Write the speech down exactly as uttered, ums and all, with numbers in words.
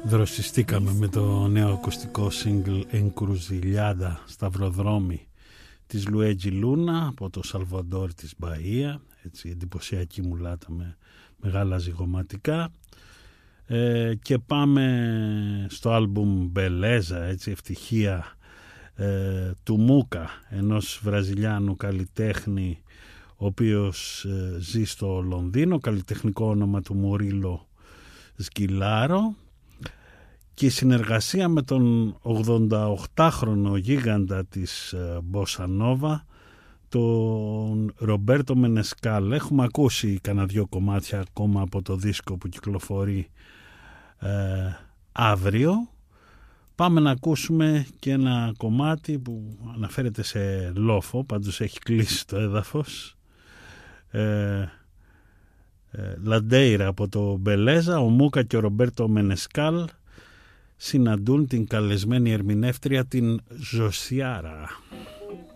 Δροσιστήκαμε με το νέο ακουστικό single Encruzilhada, Σταυροδρόμι της Λουέτζι Λούνα από το Σαλβαντόρ της Μπαΐα, έτσι εντυπωσιακή μουλάτα με μεγάλα ζυγωματικά, ε, και πάμε στο άλμπουμ Μπελέζα, έτσι ευτυχία, ε, του Μούκα, ενός Βραζιλιάνου καλλιτέχνη ο οποίος ε, ζει στο Λονδίνο, καλλιτεχνικό όνομα του Μουρίλο Σκυλάρο, και η συνεργασία με τον ογδονταοκτάχρονο γίγαντα της Μπόσα Νόβα, τον Ρομπέρτο Μενεσκάλ. Έχουμε ακούσει κανένα δυο κομμάτια ακόμα από το δίσκο που κυκλοφορεί ε, αύριο. Πάμε να ακούσουμε και ένα κομμάτι που αναφέρεται σε λόφο, πάντως έχει κλείσει το έδαφος. Ε, Λαντέιρα από το Μπελέζα. Ο Μούκα και ο Ρομπέρτο Μενεσκάλ συναντούν την καλεσμένη ερμηνεύτρια την Ζωσιάρα.